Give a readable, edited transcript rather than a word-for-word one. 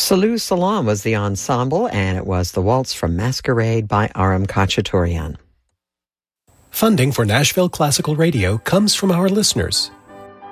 Salut Salam was the ensemble, and it was the waltz from Masquerade by Aram Khachaturian. Funding for Nashville Classical Radio comes from our listeners